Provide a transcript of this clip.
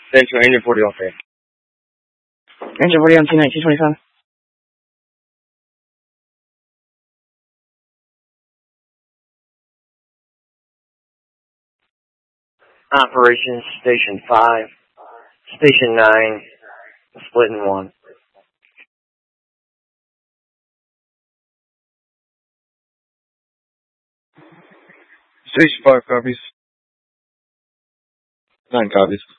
Central, engine 40 off there. Engine 40 on T1925. Operations Station 5, Station 9, split in 1. Station 5 copies. 9 copies.